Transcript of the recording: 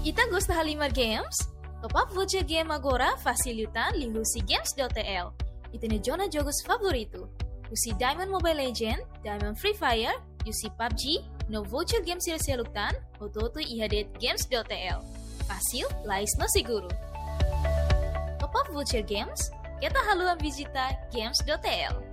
Ita gosta Halimar Games? Top up voucher game agora facilitan lihusi games.tl. Ita ne zona jogos favorito. Usi Diamond Mobile Legend, Diamond Free Fire, usi PUBG, no voucher games silseluktan, ototo ihadet games.tl. Fácil, lais no seguro. Top up voucher games, kita haluan visita games.tl.